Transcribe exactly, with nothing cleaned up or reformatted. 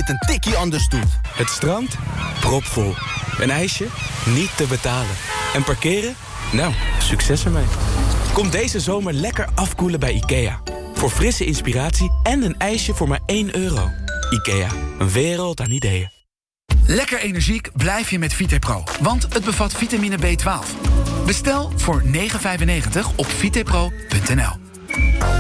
het een tikkie anders doet. Het strand? Propvol. Een ijsje? Niet te betalen. En parkeren? Nou, succes ermee. Kom deze zomer lekker afkoelen bij IKEA. Voor frisse inspiratie en een ijsje voor maar één euro. IKEA, een wereld aan ideeën. Lekker energiek blijf je met Vitepro, want het bevat vitamine B twaalf. Bestel voor negen vijfennegentig op vitepro punt n l.